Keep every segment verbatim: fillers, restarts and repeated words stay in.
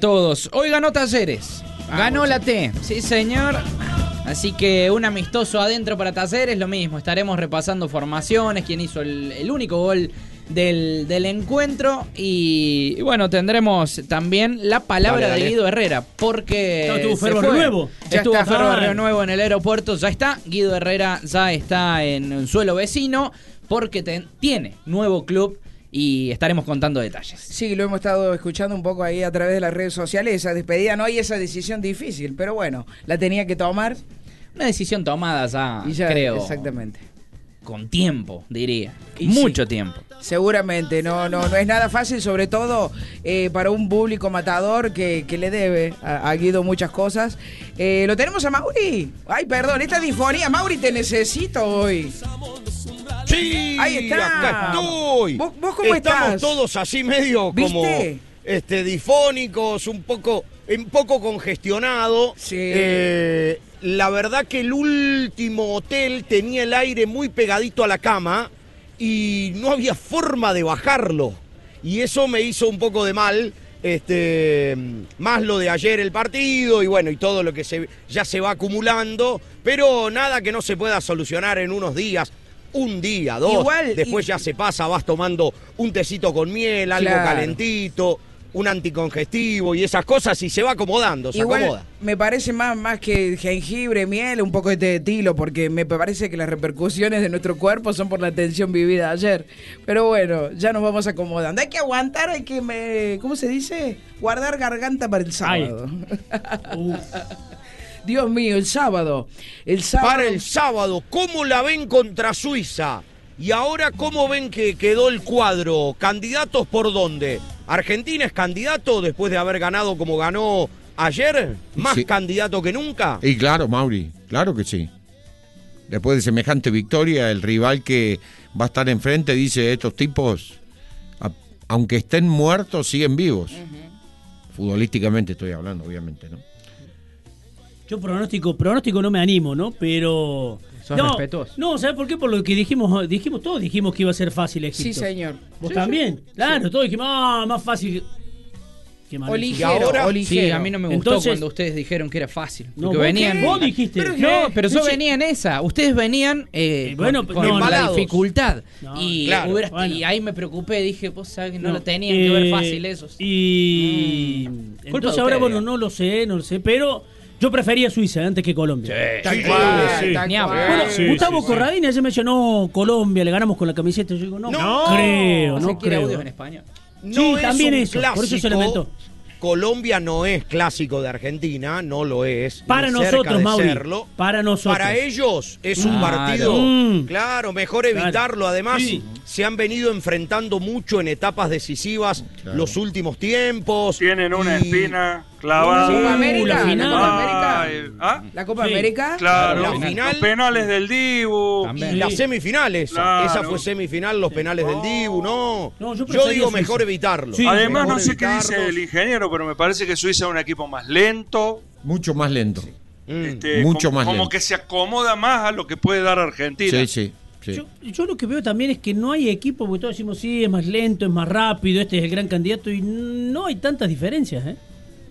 todos. Hoy ganó Talleres. Ganó la T. Sí, señor. Así que un amistoso adentro para Talleres, lo mismo. Estaremos repasando formaciones, quién hizo el, el único gol del, del encuentro. Y, y bueno, tendremos también la palabra dale, dale. de Guido Herrera. Porque no, estuvo Ferro Nuevo. Ya estuvo Ferro Río Nuevo en el aeropuerto. Ya está. Guido Herrera ya está en un suelo vecino. Porque ten, tiene nuevo club. Y estaremos contando detalles. Sí, lo hemos estado escuchando un poco ahí a través de las redes sociales. Esa despedida, no hay esa decisión difícil, pero bueno, la tenía que tomar. Una decisión tomada ya, y ya creo. Exactamente. Con tiempo, diría. Y Mucho sí, tiempo. Seguramente, no, no, no es nada fácil, sobre todo eh, para un público matador que, que le debe a, a Guido muchas cosas. Eh, ¿Lo tenemos a Mauri? Ay, perdón, esta disfonía. Mauri, te necesito hoy. Sí, ahí está. Acá estoy. ¿Vos, vos cómo Estamos estás? todos así medio ¿Viste? como este, difónicos, un poco, un poco congestionado. Sí. Eh, la verdad que el último hotel tenía el aire muy pegadito a la cama y no había forma de bajarlo. Y eso me hizo un poco de mal. Este, más lo de ayer el partido y bueno, y todo lo que se, ya se va acumulando, pero nada que no se pueda solucionar en unos días. Un día, dos, Igual, después y... ya se pasa, vas tomando un tecito con miel, algo claro. calentito, un anticongestivo y esas cosas y se va acomodando, se Igual, acomoda. Me parece más, más que jengibre, miel, un poco de té de tilo, porque me parece que las repercusiones de nuestro cuerpo son por la tensión vivida ayer. Pero bueno, ya nos vamos acomodando. Hay que aguantar, hay que, me, ¿cómo se dice? Guardar garganta para el sábado. Dios mío, el sábado. El sábado. Para el sábado, ¿cómo la ven contra Suiza? Y ahora, ¿cómo ven que quedó el cuadro? ¿Candidatos por dónde? ¿Argentina es candidato después de haber ganado como ganó ayer? ¿Más sí. candidato que nunca? Y claro, Mauri, claro que sí. Después de semejante victoria, el rival que va a estar enfrente dice, estos tipos, a, aunque estén muertos, siguen vivos. Uh-huh. Futbolísticamente estoy hablando, obviamente, ¿no? Yo pronóstico, pronóstico no me animo, ¿no? Pero... ¿Sos no, respetuoso? No, ¿sabes por qué? Por lo que dijimos, dijimos todos dijimos que iba a ser fácil Egipto. Sí, señor. ¿Vos sí, también? Sí. Claro, sí. todos dijimos, ah, más fácil. Qué o ligero, ahora, o ligero. Sí, a mí no me gustó Entonces, cuando ustedes dijeron que era fácil. No, porque ¿vos venían. ¿Vos dijiste? Pero, no, pero yo venía en esa. Ustedes venían eh, eh, bueno, con, con no, la no, dificultad. No, y, claro, hubiera, bueno. y ahí me preocupé, dije, vos sabés que no, no lo tenían eh, que ver fácil esos. Y mm. entonces ahora, bueno, no lo sé, no lo sé, pero yo prefería Suiza antes que Colombia. Sí, sí, sí, sí. Bueno, sí, Gustavo sí, Corradini sí. ayer me mencionó Colombia, le ganamos con la camiseta. Yo digo, no, no creo, no creo. audios en español. No sí, es también un eso, clásico. por eso se lo inventó. Colombia no es clásico de Argentina, no lo es. Para nosotros, Mauri. Serlo. Para nosotros. Para ellos es un claro. partido. Mm. Claro, mejor evitarlo. Claro. Además, sí. se han venido enfrentando mucho en etapas decisivas claro. los últimos tiempos. Tienen una y... espina clavada. ¿La Copa América? la final. ¿La Copa América? Ay, ¿ah? ¿La Copa Sí. América? Claro, La los final. penales del Dibu. También. Y las Sí. semifinales. Claro. Esa fue semifinal, los penales del Dibu. No, No, yo yo, prefería digo Suiza. mejor evitarlo. Sí. Además, Mejor no sé qué dice evitarlos. el ingeniero, pero me parece que Suiza es un equipo más lento. Mucho más lento. Mm. Este, Mucho como, más como lento. que se acomoda más a lo que puede dar Argentina. Sí, sí. sí. Yo, yo lo que veo también es que no hay equipo, porque todos decimos, sí, es más lento, es más rápido, este es el gran candidato, y no hay tantas diferencias, ¿eh?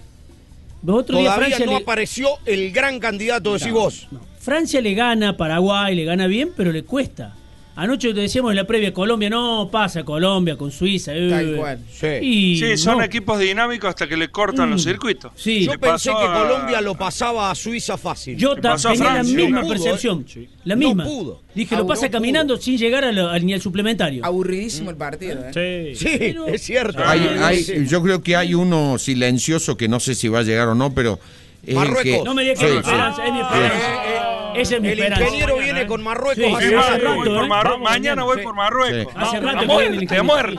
Los otros días Todavía Francia no le... apareció el gran candidato, decís vos. No. Francia le gana a Paraguay, le gana bien, pero le cuesta. Anoche te decíamos en la previa, Colombia no pasa Colombia con Suiza. Eh. Tal cual. Sí. Y Sí, son no. equipos dinámicos hasta que le cortan Mm. los circuitos. Sí. Yo Le pensé pasó que a- Colombia lo pasaba a Suiza fácil. Yo Le ta- pasó a tenía la Francia. misma No pudo, percepción. ¿eh? La No misma. pudo. Dije, Ah, lo pasa no caminando pudo. sin llegar a lo- al- ni al suplementario. Aburridísimo el partido, ¿eh? Sí. Sí, Pero- es cierto. Ah, Hay- sí, hay- sí. yo creo que hay uno silencioso que no sé si va a llegar o no, pero es el Marruecos. que... No me digas que Sí, es mi sí. esperanza, es mi esperanza. Eh, eh, Esa es mi el esperanza. ingeniero viene con Marruecos. Sí, hace sí, rato. hace rato, voy por ¿eh? Marru- Vamos mañana voy Sí. por Marruecos. Sí. Hace A rato que muerte, viene el a muerte.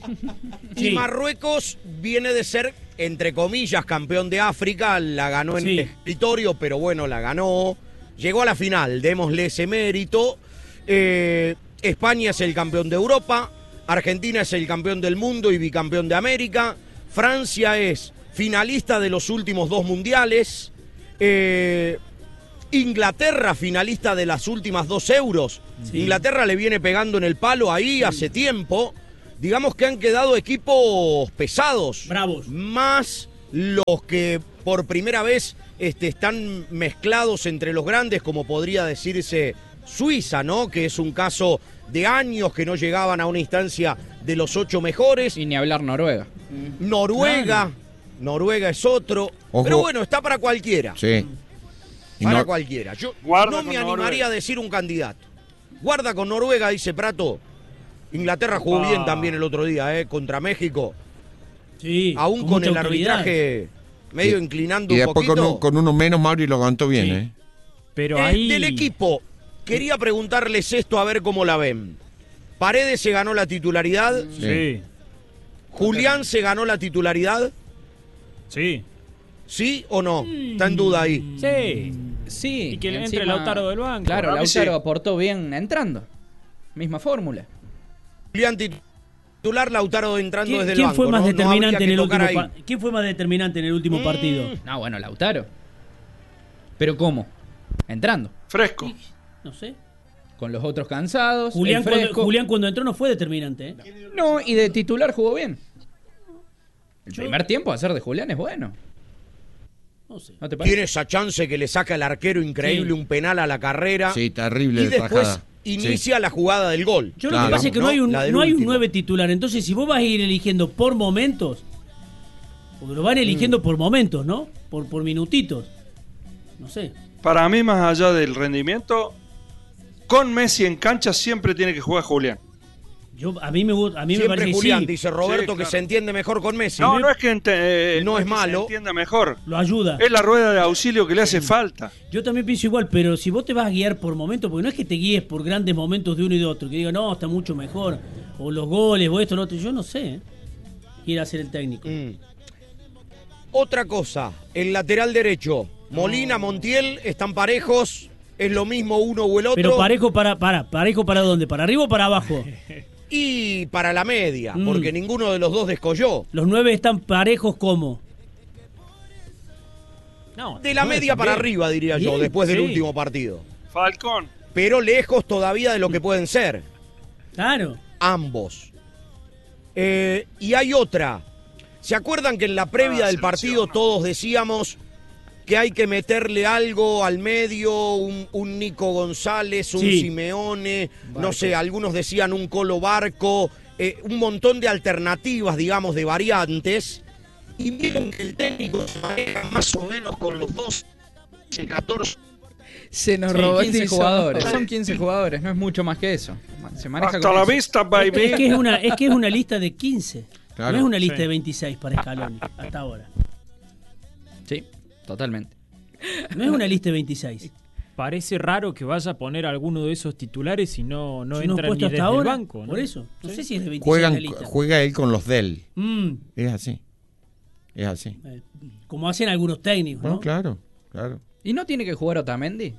Sí. Y Marruecos viene de ser, entre comillas, campeón de África. La ganó en Sí. escritorio, pero bueno, la ganó. Llegó a la final, démosle ese mérito. Eh, España es el campeón de Europa. Argentina es el campeón del mundo y bicampeón de América. Francia es finalista de los últimos dos mundiales. Eh, Inglaterra, finalista de las últimas dos euros. Sí. Inglaterra le viene pegando en el palo ahí hace tiempo. Digamos que han quedado equipos pesados. Bravos. Más los que por primera vez este, están mezclados entre los grandes, como podría decirse Suiza, ¿no? Que es un caso de años que no llegaban a una instancia de los ocho mejores. Y ni hablar Noruega. Noruega, claro. Noruega es otro. Ojo. Pero bueno, está para cualquiera. Sí. Y Para no- cualquiera. Yo Guarda no con me animaría Noruega. a decir un candidato. Guarda con Noruega, dice Prato. Inglaterra jugó Opa. bien también el otro día, ¿eh? Contra México. Sí, Aún con, mucha el autoridad. arbitraje medio y- inclinando Y un después poquito. con, un- con uno menos, Mauri lo aguantó bien, Sí. ¿eh? Pero Eh, ahí. Del equipo, quería preguntarles esto a ver cómo la ven. Paredes se ganó la titularidad. Sí, Julián se ganó la titularidad. sí. ¿Sí o no? Está en duda ahí. Sí. Sí. Y que entre encima- Lautaro del banco. Claro, A mí Lautaro sí. aportó bien entrando. Misma fórmula. Julián titular, Lautaro entrando ¿Quién, desde el quién banco. fue más ¿no? No determinante habría en que el tocar último ahí. pa- ¿Quién fue más determinante en el último Mm. partido? No, bueno, Lautaro. ¿Pero cómo? Entrando. Fresco. No sé. Con los otros cansados. Julián el cuando, fresco. Julián cuando entró no fue determinante. ¿eh? No, y de titular jugó bien. El Yo- primer tiempo hacer de Julián es bueno. No sé. ¿No te parece? Tiene esa chance que le saca el arquero increíble, Sí. un penal a la carrera. Sí, terrible Y de después tajada. inicia la jugada del gol. Yo Claro. lo que pasa es que no, ¿no? hay un, La del no hay un último. nueve titular. Entonces, si vos vas a ir eligiendo por momentos, porque lo van eligiendo por momentos, ¿no? Por, por minutitos. No sé. Para mí, más allá del rendimiento, con Messi en cancha siempre tiene que jugar Julián. Yo, a mí me, gu- a mí me Siempre parece que Julián, sí, dice Roberto, Sí, que claro. se entiende mejor con Messi. No, no es que, ente- eh, No es que malo. se entienda mejor. lo ayuda. Es la rueda de auxilio que le hace falta. Yo también pienso igual, pero si vos te vas a guiar por momentos, porque no es que te guíes por grandes momentos de uno y de otro, que diga, no, está mucho mejor, o los goles, o esto, lo otro, yo no sé, ¿eh? Quiere hacer el técnico. Mm. Otra cosa, el lateral derecho. Molina, Montiel, están parejos. Es lo mismo uno o el otro. Pero parejo para, para, parejo para dónde, para arriba o para abajo. Y para la media, Mm. porque ninguno de los dos descolló. Los nueve están parejos como. No, De la no, media para bien. arriba, diría yo, Bien, después del sí. último partido. Falcón. Pero lejos todavía de lo que pueden ser. Claro. Ambos. Eh, y hay otra. ¿Se acuerdan que en la previa Ah, del partido todos decíamos que hay que meterle algo al medio, un, un Nico González, un Sí. Simeone, no sé, algunos decían un Colo Barco, eh, un montón de alternativas, digamos, de variantes, y vieron que el técnico se maneja más o menos con los dos, catorce. Se nos Sí, robó quince jugadores. Son quince jugadores, no es mucho más que eso. Se maneja Hasta con la eso. vista, baby. Es que es una, es que es una lista de quince. Claro. No es una lista Sí. de veintiséis para Scaloni, hasta ahora. Sí, totalmente. No es una lista de veintiséis. Parece raro que vaya a poner alguno de esos titulares y no, no Si no entran puesto ni desde hasta ahora, el banco. ¿no? por eso. No sé si es de veintiséis Juegan, la lista. juega él con los del. Mm, Es así. Es así. eh, como hacen algunos técnicos, Bueno, ¿no? claro, claro. ¿Y no tiene que jugar Otamendi?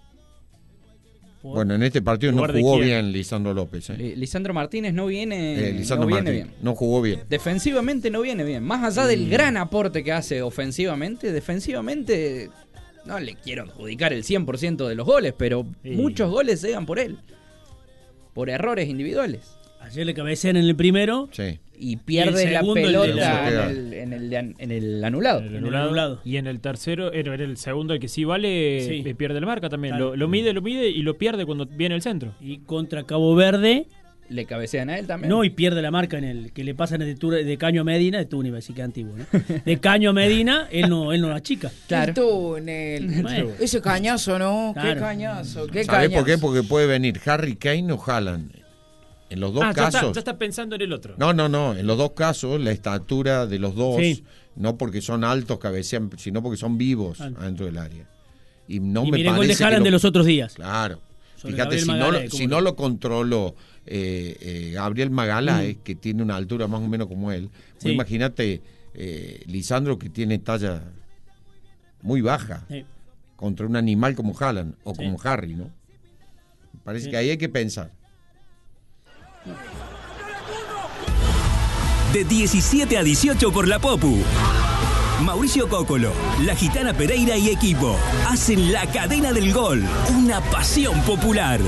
Por- Bueno, en este partido no ¿Lugar de jugó quién? bien Lisandro López. ¿eh? Li- Lisandro Martínez no viene, Eh, Lisandro no viene Martín. bien. No jugó bien. Defensivamente no viene bien. Más allá del gran aporte que hace ofensivamente, defensivamente no le quiero adjudicar el cien por ciento de los goles, pero Sí. muchos goles llegan por él. Por errores individuales. Ayer le cabecean en el primero. Sí. Y pierde Y el la segundo, el de pelota la- en el, en el de- en el anulado. En el En el anulado. anulado. Y en el tercero, era era el segundo, el que sí vale, Sí. eh, pierde la marca también. Claro. Lo, lo mide, lo mide y lo pierde cuando viene el centro. Y contra Cabo Verde. Le cabecean a él también. No, y pierde la marca en el que le pasan de, Tura- de Caño a Medina, de Túnez, así que antiguo, ¿no? De Caño a Medina, él no, él no la chica. Claro. El túnel. Bueno. Ese cañazo, ¿no? Qué Claro. cañazo, qué ¿Sabés cañazo. por qué? Porque puede venir Harry Kane o Haaland. En los dos ah, ya está, casos. ya está pensando en el otro. No, no, no. En los dos casos, la estatura de los dos, Sí. no porque son altos, cabecean, sino porque son vivos Ah. adentro del área. Y no Y me mire el gol parece de Haaland que de lo- los otros días. Claro. Sobre Fíjate, Gabriel si, no, Magalhaes, lo- ¿cómo si no? no lo controló eh, eh, Gabriel Magalhaes, Mm. que tiene una altura más o menos como él, Sí. imagínate eh, Lisandro, que tiene talla muy baja, Sí. contra un animal como Haaland o Sí. como Harry, ¿no? Me parece Sí. que ahí hay que pensar. De diecisiete a dieciocho por la Popu. Mauricio Cócolo, La Gitana Pereira y equipo hacen la cadena del gol, una pasión popular.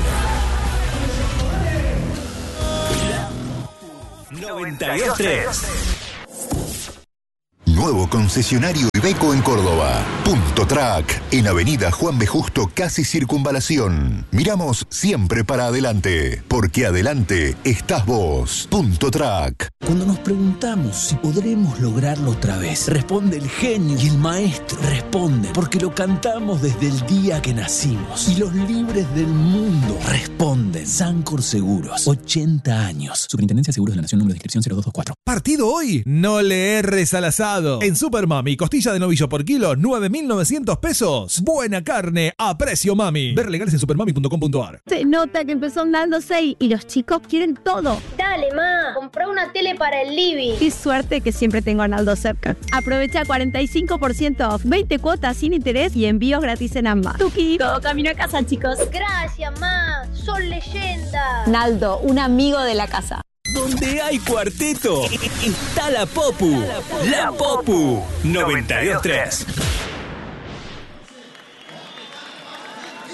noventa y dos tres. nuevo concesionario Iveco en Córdoba. Punto Track, en Avenida Juan B. Justo, casi Circunvalación. Miramos siempre para adelante, porque adelante estás vos. Punto Track. Cuando nos preguntamos si podremos lograrlo otra vez, responde el genio y el maestro. Responde porque lo cantamos desde el día que nacimos. Y los libres del mundo responden. Sancor Seguros, ochenta años. Superintendencia de Seguros de la Nación, número de inscripción cero dos dos cuatro. Partido hoy, no le erres al asado. En Super Mami, costilla de novillo por kilo, nueve mil novecientos pesos. Buena carne a precio mami. Ver legales en supermami punto com punto ar. Se nota que empezó Naldo seis y los chicos quieren todo. Dale, ma, comprá una tele para el living. Qué suerte que siempre tengo a Naldo cerca. Aprovecha cuarenta y cinco por ciento off, veinte cuotas sin interés y envíos gratis en ambas. Tuki, todo camino a casa, chicos. Gracias, ma, son leyendas. Naldo, un amigo de la casa. Donde hay cuarteto, está la Popu. La Popu noventa y dos punto tres.